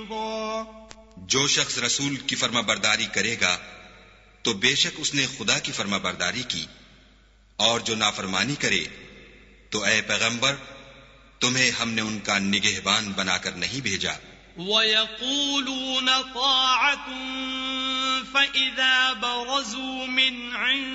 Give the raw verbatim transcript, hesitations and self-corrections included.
غليظا. जो शख्स रसूल की फर्माबरदारी करेगा तो बेशक उसने खुदा की फर्माबरदारी की, और जो नाफरमानी करे तो ए पैगंबर, तुम्हें हमने उनका निगहबान बनाकर नहीं भेजा. وَيَقُولُونَ طَاعَةٌ فَإِذَا بَرَزُوا مِنْ عِنْدِ